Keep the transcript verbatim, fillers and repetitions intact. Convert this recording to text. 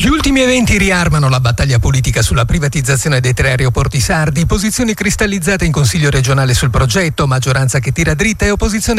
Gli ultimi eventi riarmano la battaglia politica sulla privatizzazione dei tre aeroporti sardi, posizioni cristallizzate in Consiglio regionale sul progetto, maggioranza che tira dritta e opposizione